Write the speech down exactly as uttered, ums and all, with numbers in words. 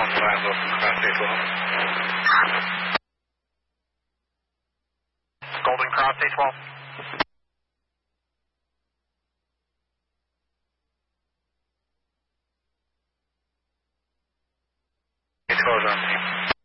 one five, Wilson, Cross A twelve. Golden Cross A twelve. A twelve is on scene.